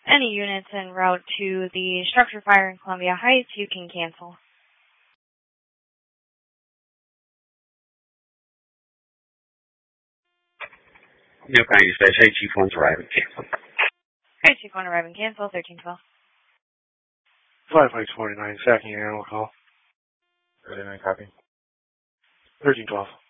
Any units en route to the structure fire in Columbia Heights, you can cancel. Okay, you say Chief 1's arriving, cancel. Okay, Chief 1 arriving, cancel, 1312. 5 Mike 49, sacking animal call. 39, copy. 1312.